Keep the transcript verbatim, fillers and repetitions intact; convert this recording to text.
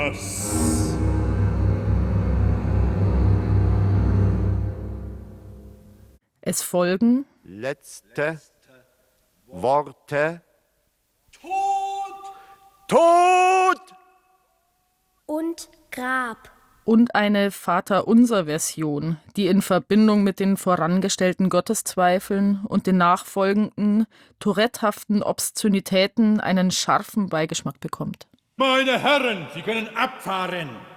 Es folgen letzte Worte. Tod! Tod! Und Grab. und eine Vaterunser-Version, die in Verbindung mit den vorangestellten Gotteszweifeln und den nachfolgenden, tourettehaften Obszönitäten einen scharfen Beigeschmack bekommt. Meine Herren, Sie können abfahren.